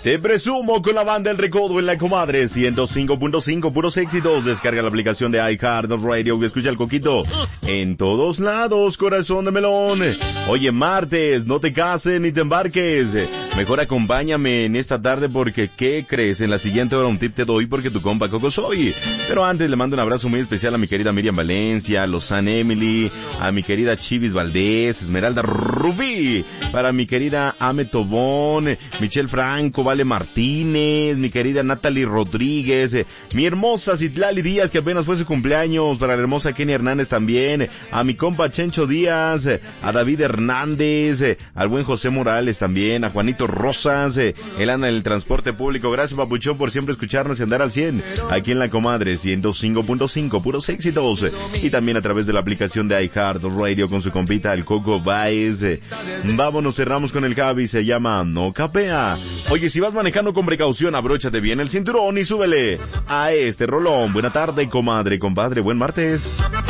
Te presumo con la banda El Recodo en la Comadre 105.5, puros éxitos. Descarga la aplicación de iHeartRadio y escucha el Coquito en todos lados, corazón de melón. Oye, martes, no te cases ni te embarques. Mejor acompáñame en esta tarde porque, ¿qué crees? En la siguiente hora un tip te doy porque tu compa Coco soy. Pero antes le mando un abrazo muy especial a mi querida Miriam Valencia, a Lozán Emily, a mi querida Chivis Valdés, Esmeralda Rubí, para mi querida Ame Tobón, Michelle Franco, Vale Martínez, mi querida Natalie Rodríguez, mi hermosa Citlali Díaz, que apenas fue su cumpleaños, para la hermosa Kenny Hernández también, a mi compa Chencho Díaz, a David Hernández, al buen José Morales también, a Juanito Rosas, el Ana del transporte público. Gracias, papuchón, por siempre escucharnos y andar al 100, aquí en La Comadre 105.5, puros éxitos, y también a través de la aplicación de iHeartRadio con su compita el Coco Baez. Vámonos, cerramos con el Javi, se llama No Capea. Oye, si vas manejando con precaución, abróchate bien el cinturón y súbele a este rolón. Buena tarde, comadre, compadre, buen martes.